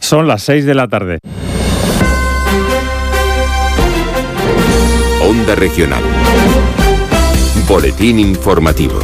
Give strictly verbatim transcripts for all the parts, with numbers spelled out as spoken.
Son las seis de la tarde. Onda Regional. Boletín informativo.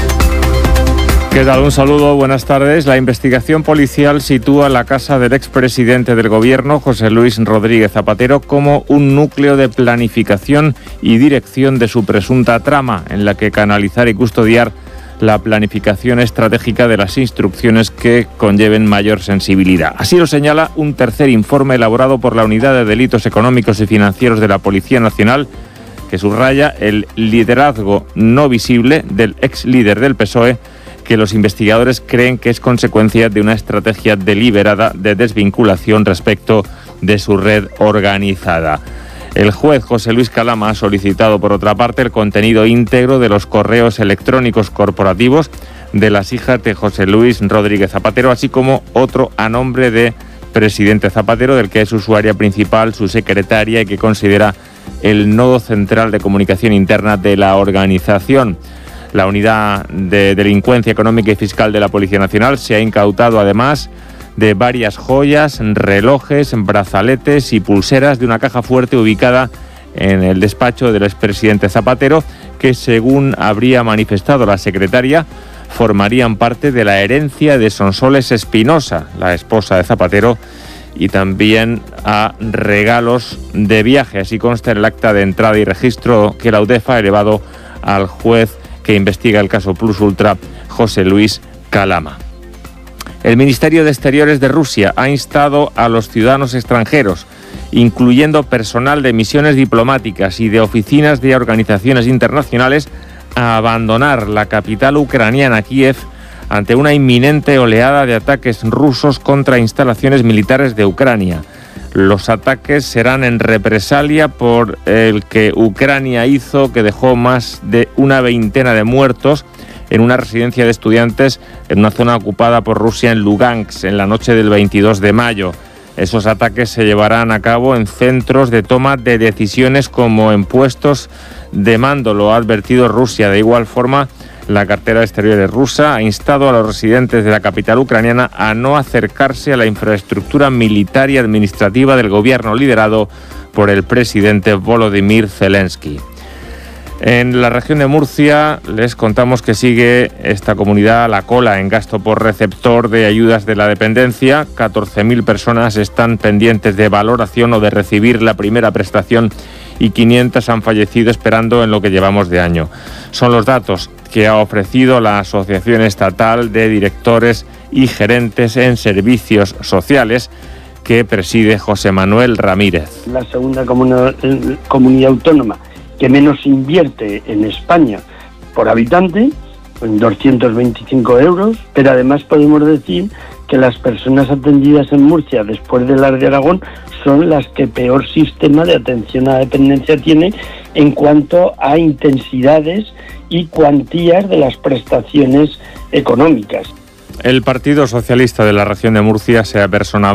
¿Qué tal? Un saludo, buenas tardes. La investigación policial sitúa la casa del expresidente del Gobierno, José Luis Rodríguez Zapatero, como un núcleo de planificación y dirección de su presunta trama, en la que canalizar y custodiar la planificación estratégica de las instrucciones que conlleven mayor sensibilidad. Así lo señala un tercer informe elaborado por la Unidad de Delitos Económicos y Financieros de la Policía Nacional, que subraya el liderazgo no visible del ex líder del P S O E, que los investigadores creen que es consecuencia de una estrategia deliberada de desvinculación respecto de su red organizada. El juez José Luis Calama ha solicitado, por otra parte, el contenido íntegro de los correos electrónicos corporativos de las hijas de José Luis Rodríguez Zapatero, así como otro a nombre de presidente Zapatero, del que es usuaria principal, su secretaria, y que considera el nodo central de comunicación interna de la organización. La Unidad de Delincuencia Económica y Fiscal de la Policía Nacional se ha incautado, además, de varias joyas, relojes, brazaletes y pulseras de una caja fuerte ubicada en el despacho del expresidente Zapatero, que, según habría manifestado la secretaria, formarían parte de la herencia de Sonsoles Espinosa, la esposa de Zapatero, y también a regalos de viaje. Así consta en el acta de entrada y registro que la UDEF ha elevado al juez que investiga el caso Plus Ultra, José Luis Calama. El Ministerio de Exteriores de Rusia ha instado a los ciudadanos extranjeros, incluyendo personal de misiones diplomáticas y de oficinas de organizaciones internacionales, a abandonar la capital ucraniana, Kiev, ante una inminente oleada de ataques rusos contra instalaciones militares de Ucrania. Los ataques serán en represalia por el que Ucrania hizo, que dejó más de una veintena de muertos en una residencia de estudiantes en una zona ocupada por Rusia en Lugansk en la noche del veintidós de mayo. Esos ataques se llevarán a cabo en centros de toma de decisiones como en puestos de mando, lo ha advertido Rusia. De igual forma, la cartera de Exteriores rusa ha instado a los residentes de la capital ucraniana a no acercarse a la infraestructura militar y administrativa del gobierno liderado por el presidente Volodymyr Zelensky. En la región de Murcia les contamos que sigue esta comunidad a la cola en gasto por receptor de ayudas de la dependencia. catorce mil personas están pendientes de valoración o de recibir la primera prestación y quinientas han fallecido esperando en lo que llevamos de año. Son los datos que ha ofrecido la Asociación Estatal de Directores y Gerentes en Servicios Sociales, que preside José Manuel Ramírez. La segunda comunidad, comunidad autónoma que menos invierte en España por habitante, en doscientos veinticinco euros, pero además podemos decir que las personas atendidas en Murcia después de las de Aragón son las que peor sistema de atención a la dependencia tiene en cuanto a intensidades y cuantías de las prestaciones económicas. El Partido Socialista de la región de Murcia se ha personado